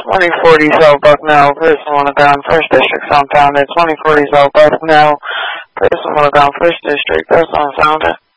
2040 South Bucknell, person on the ground, 1st District, sound founded. 2040 South Bucknell, person on the ground, 1st District, person on sounded.